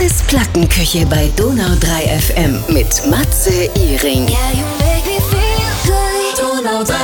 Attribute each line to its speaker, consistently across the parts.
Speaker 1: ist Plattenküche bei Donau 3 FM mit Matze Iring. Donau 3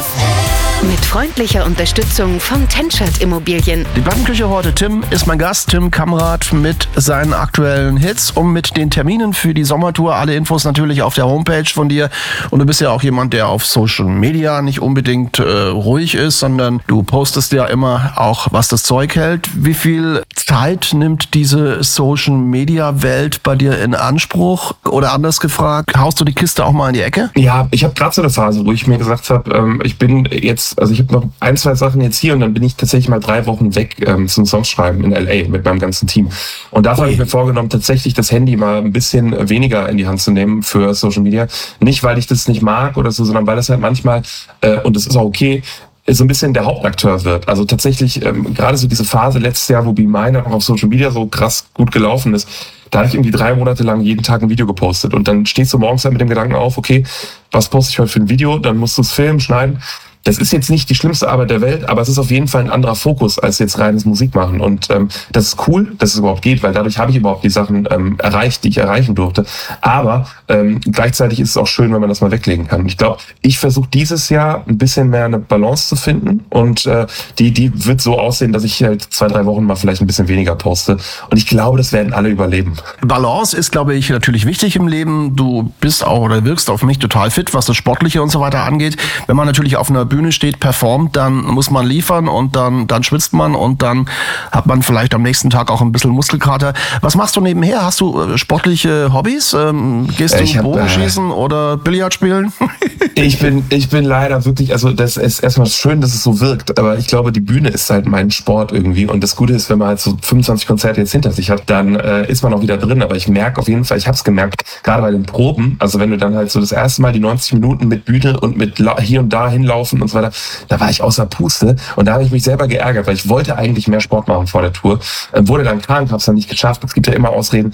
Speaker 1: FM. Mit freundlicher Unterstützung von Tenschert Immobilien.
Speaker 2: Die Plattenküche heute. Tim ist mein Gast, Tim Kamrat mit seinen aktuellen Hits und mit den Terminen für die Sommertour. Alle Infos natürlich auf der Homepage von dir. Und du bist ja auch jemand, der auf Social Media nicht unbedingt ruhig ist, sondern du postest ja immer auch, was das Zeug hält. Wie viel Zeit nimmt diese Social Media Welt bei dir in Anspruch? Oder anders gefragt, haust du die Kiste auch mal in die Ecke?
Speaker 3: Ja, ich habe gerade so eine Phase, wo ich mir gesagt habe, ich bin jetzt, also ich habe noch 1, 2 Sachen jetzt hier und dann bin ich tatsächlich mal 3 Wochen weg zum Songschreiben in LA mit meinem ganzen Team. Und dafür habe ich mir vorgenommen, tatsächlich das Handy mal ein bisschen weniger in die Hand zu nehmen für Social Media. Nicht, weil ich das nicht mag oder so, sondern weil das halt manchmal, und das ist auch okay, so ein bisschen der Hauptakteur wird. Also tatsächlich, gerade so diese Phase letztes Jahr, wo Be Mine auch auf Social Media so krass gut gelaufen ist, da habe ich irgendwie 3 Monate lang jeden Tag ein Video gepostet. Und dann stehst du morgens halt mit dem Gedanken auf, okay, was poste ich heute für ein Video? Dann musst du es filmen, schneiden. Das ist jetzt nicht die schlimmste Arbeit der Welt, aber es ist auf jeden Fall ein anderer Fokus als jetzt reines Musikmachen. Und das ist cool, dass es überhaupt geht, weil dadurch habe ich überhaupt die Sachen erreicht, die ich erreichen durfte. Aber gleichzeitig ist es auch schön, wenn man das mal weglegen kann. Und ich glaube, ich versuche dieses Jahr ein bisschen mehr eine Balance zu finden. Und die wird so aussehen, dass ich halt 2, 3 Wochen mal vielleicht ein bisschen weniger poste. Und ich glaube, das werden alle überleben.
Speaker 2: Balance ist, glaube ich, natürlich wichtig im Leben. Du bist auch oder wirkst auf mich total fit, was das Sportliche und so weiter angeht. Wenn man natürlich auf einer Bühne steht, performt, dann muss man liefern und dann schwitzt man und dann hat man vielleicht am nächsten Tag auch ein bisschen Muskelkater. Was machst du nebenher? Hast du sportliche Hobbys? Gehst du Bogenschießen oder Billard spielen?
Speaker 3: Ich bin leider wirklich, also das ist erstmal schön, dass es so wirkt, aber ich glaube, die Bühne ist halt mein Sport irgendwie und das Gute ist, wenn man halt so 25 Konzerte jetzt hinter sich hat, dann ist man auch wieder drin, aber ich merke auf jeden Fall, ich habe es gemerkt, gerade bei den Proben, also wenn du dann halt so das erste Mal die 90 Minuten mit Bühne und mit hier und da hinlaufen und so weiter, da war ich außer Puste und da habe ich mich selber geärgert, weil ich wollte eigentlich mehr Sport machen vor der Tour, wurde dann krank, habe es dann nicht geschafft, es gibt ja immer Ausreden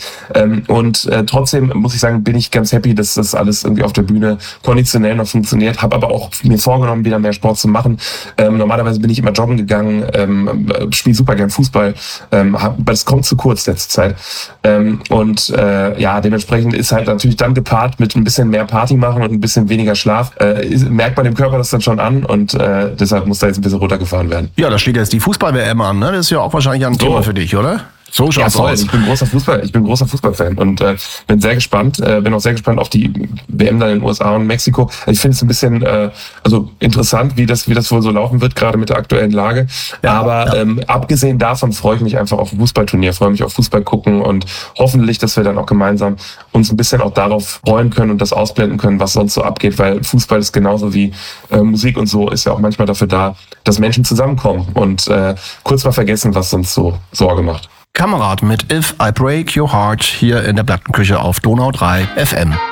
Speaker 3: und trotzdem muss ich sagen, bin ich ganz happy, dass das alles irgendwie auf der Bühne konditionell noch funktioniert, habe aber auch mir vorgenommen, wieder mehr Sport zu machen. Normalerweise bin ich immer joggen gegangen, spiele super gern Fußball, aber das kommt zu kurz letzte Zeit ja, dementsprechend ist halt natürlich dann gepaart mit ein bisschen mehr Party machen und ein bisschen weniger Schlaf, merkt man dem Körper das dann schon an und deshalb muss da jetzt ein bisschen runtergefahren werden.
Speaker 2: Ja, da steht jetzt die Fußball-WM an, ne? Das ist ja auch wahrscheinlich ein Thema für dich, oder? So schaut's aus.
Speaker 3: Ich bin großer Fußballfan und bin sehr gespannt. Bin auch sehr gespannt auf die WM dann in den USA und Mexiko. Ich finde es ein bisschen interessant, wie das wohl so laufen wird, gerade mit der aktuellen Lage. Ja, aber abgesehen davon freue ich mich einfach auf ein Fußballturnier, freue mich auf Fußball gucken und hoffentlich, dass wir dann auch gemeinsam uns ein bisschen auch darauf freuen können und das ausblenden können, was sonst so abgeht, weil Fußball ist genauso wie Musik und so ist ja auch manchmal dafür da, dass Menschen zusammenkommen und kurz mal vergessen, was sonst so Sorge macht.
Speaker 2: Kamrat mit If I Break Your Heart hier in der Plattenküche auf Donau 3 FM.